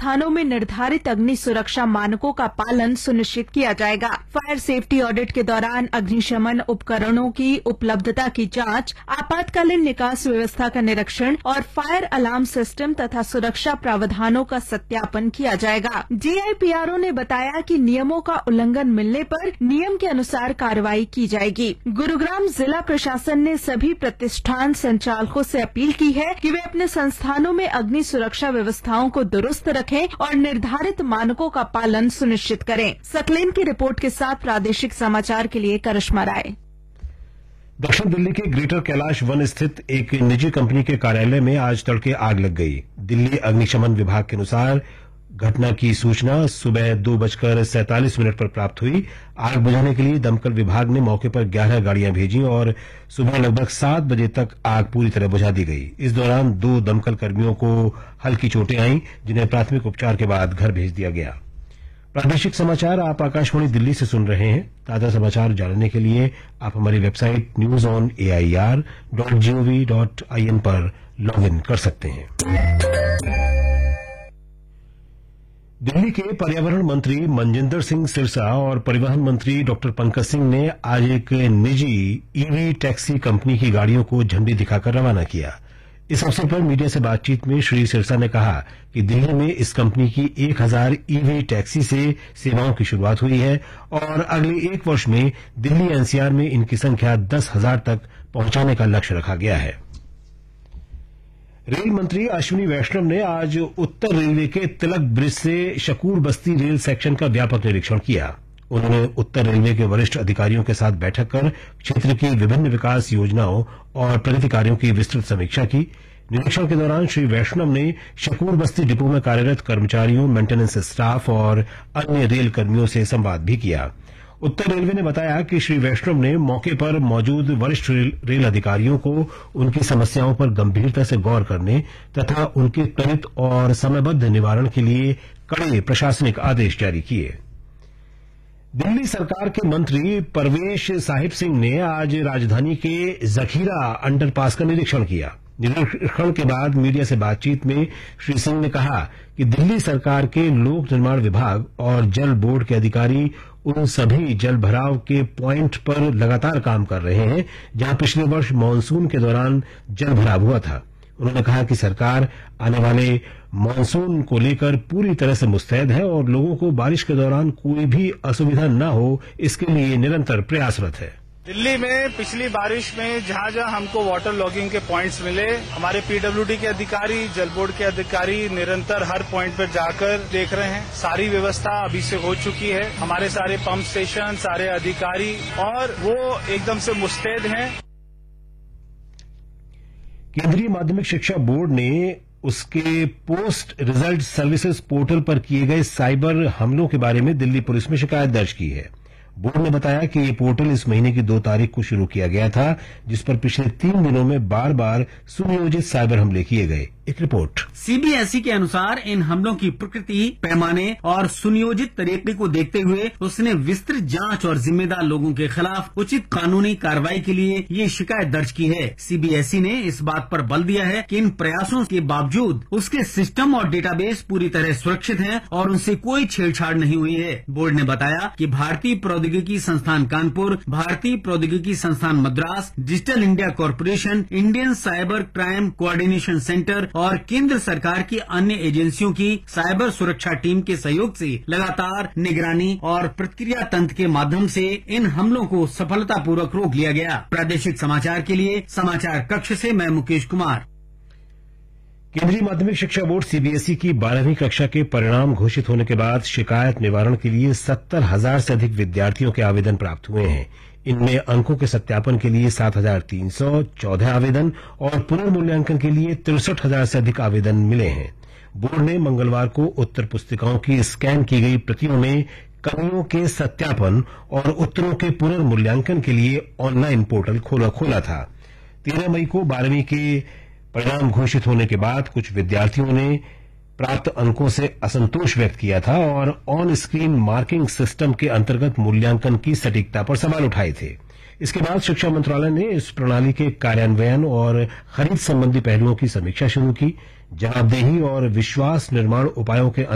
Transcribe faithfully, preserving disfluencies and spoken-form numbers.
संस्थानों में निर्धारित अग्नि सुरक्षा मानकों का पालन सुनिश्चित किया जाएगा। फायर सेफ्टी ऑडिट के दौरान अग्निशमन उपकरणों की उपलब्धता की जांच, आपातकालीन निकास व्यवस्था का निरीक्षण और फायर अलार्म सिस्टम तथा सुरक्षा प्रावधानों का सत्यापन किया जाएगा। जीआईपीआरओ ने बताया कि नियमों का उल्लंघन मिलने पर नियम के अनुसार कार्रवाई की जाएगी। गुरुग्राम जिला प्रशासन ने सभी प्रतिष्ठान संचालकों से अपील की है कि वे अपने संस्थानों में अग्नि सुरक्षा व्यवस्थाओं को दुरुस्त रखें और निर्धारित मानकों का पालन सुनिश्चित करें। सकलेन की रिपोर्ट के साथ प्रादेशिक समाचार के लिए करिश्मा राय। दक्षिण दिल्ली के ग्रेटर कैलाश वन स्थित एक निजी कंपनी के कार्यालय में आज तड़के आग लग गई। दिल्ली अग्निशमन विभाग के अनुसार घटना की सूचना सुबह दो बजकर सैंतालीस मिनट पर प्राप्त हुई। आग बुझाने के लिए दमकल विभाग ने मौके पर ग्यारह गाड़ियां भेजी और सुबह लगभग सात बजे तक आग पूरी तरह बुझा दी गई। इस दौरान दो दमकल कर्मियों को हल्की चोटें आईं, जिन्हें प्राथमिक उपचार के बाद घर भेज दिया गया। प्रादेशिक समाचार आप आकाशवाणी दिल्ली से सुन रहे हैं। ताजा समाचार जानने के लिए आप हमारी website news on A I R dot gov dot I N पर लॉग इन कर सकते हैं। दिल्ली के पर्यावरण मंत्री मनजिंदर सिंह सिरसा और परिवहन मंत्री डॉक्टर पंकज सिंह ने आज एक निजी ईवी टैक्सी कंपनी की गाड़ियों को झंडी दिखाकर रवाना किया। इस अवसर पर मीडिया से बातचीत में श्री सिरसा ने कहा कि दिल्ली में इस कंपनी की एक हजार ईवी टैक्सी से सेवाओं की शुरुआत हुई है और अगले एक वर्ष में दिल्ली एनसीआर में इनकी संख्या दस हजार तक पहुंचाने का लक्ष्य रखा गया है। रेल मंत्री अश्विनी वैष्णव ने आज उत्तर रेलवे के तिलक ब्रिज से शकूर बस्ती रेल सेक्शन का व्यापक निरीक्षण किया। उन्होंने उत्तर रेलवे के वरिष्ठ अधिकारियों के साथ बैठक कर क्षेत्र की विभिन्न विकास योजनाओं और प्रगति कार्यों की विस्तृत समीक्षा की। निरीक्षण के दौरान श्री वैष्णव ने शकूर बस्ती डिपो में कार्यरत कर्मचारियों, मेंटेनेंस स्टाफ और अन्य रेल कर्मियों से संवाद भी किया। उत्तर रेलवे ने बताया कि श्री वैष्णव ने मौके पर मौजूद वरिष्ठ रेल, रेल अधिकारियों को उनकी समस्याओं पर गंभीरता से गौर करने तथा उनके त्वरित और समयबद्ध निवारण के लिए कड़े प्रशासनिक आदेश जारी किए। दिल्ली सरकार के मंत्री परवेश साहिब सिंह ने आज राजधानी के जखीरा अंडरपास का निरीक्षण किया। निरीक्षण के बाद मीडिया से बातचीत में श्री सिंह ने कहा कि दिल्ली सरकार के लोक निर्माण विभाग और जल बोर्ड के अधिकारी उन सभी जल भराव के प्वाइंट पर लगातार काम कर रहे हैं जहां पिछले वर्ष मानसून के दौरान जल भराव हुआ था। उन्होंने कहा कि सरकार आने वाले मानसून को लेकर पूरी तरह से मुस्तैद है और लोगों को बारिश के दौरान कोई भी असुविधा न हो, इसके लिए निरंतर प्रयासरत है। दिल्ली में पिछली बारिश में जहां जहां हमको वाटर लॉगिंग के पॉइंट्स मिले, हमारे पीडब्ल्यूडी के अधिकारी, जल बोर्ड के अधिकारी निरंतर हर पॉइंट पर जाकर देख रहे हैं। सारी व्यवस्था अभी से हो चुकी है। हमारे सारे पंप स्टेशन, सारे अधिकारी और वो एकदम से मुस्तैद हैं। केंद्रीय माध्यमिक शिक्षा बोर्ड ने उसके पोस्ट रिजल्ट सर्विसेज पोर्टल पर किए गए साइबर हमलों के बारे में दिल्ली पुलिस में शिकायत दर्ज की है। बोर्ड ने बताया कि ये पोर्टल इस महीने की दो तारीख को शुरू किया गया था, जिस पर पिछले तीन दिनों में बार बार सुनियोजित साइबर हमले किए गए। एक रिपोर्ट। सीबीएसई के अनुसार इन हमलों की प्रकृति, पैमाने और सुनियोजित तरीके को देखते हुए उसने विस्तृत जांच और जिम्मेदार लोगों के खिलाफ उचित कानूनी कार्रवाई के लिए ये शिकायत दर्ज की है। सीबीएसई ने इस बात पर बल दिया है कि इन प्रयासों के बावजूद उसके सिस्टम और डेटाबेस पूरी तरह सुरक्षित हैं और उनसे कोई छेड़छाड़ नहीं हुई है। बोर्ड ने बताया कि भारतीय प्रौद्योगिकी संस्थान कानपुर, भारतीय प्रौद्योगिकी संस्थान Madras, digital India corporation, Indian cyber crime coordination centre और केंद्र सरकार की अन्य एजेंसियों की साइबर सुरक्षा टीम के सहयोग से लगातार निगरानी और प्रतिक्रिया तंत्र के माध्यम से इन हमलों को सफलतापूर्वक रोक लिया गया। प्रादेशिक समाचार के लिए समाचार कक्ष से मैं मुकेश कुमार। केंद्रीय माध्यमिक शिक्षा बोर्ड सीबीएसई की बारहवीं कक्षा के परिणाम घोषित होने के बाद शिकायत निवारण के लिए सत्तर हजार से अधिक विद्यार्थियों के आवेदन प्राप्त हुए हैं। इनमें अंकों के सत्यापन के लिए सात हजार तीन सौ चौदह आवेदन और पुनर्मूल्यांकन के लिए तिरसठ हजार से अधिक आवेदन मिले हैं। बोर्ड ने मंगलवार को उत्तर पुस्तिकाओं की स्कैन की गई प्रतियों में कमियों के सत्यापन और उत्तरों के पुनर्मूल्यांकन के लिए ऑनलाइन पोर्टल खोला खोला था। तेरह मई को बारहवीं के परिणाम घोषित होने के बाद कुछ विद्यार्थियों ने प्राप्त अंकों से असंतोष व्यक्त किया था और ऑन स्क्रीन मार्किंग सिस्टम के अंतर्गत मूल्यांकन की सटीकता पर सवाल उठाए थे। इसके बाद शिक्षा मंत्रालय ने इस प्रणाली के कार्यान्वयन और खरीद संबंधी पहलुओं की समीक्षा शुरू की। जवाबदेही और विश्वास निर्माण उपायों के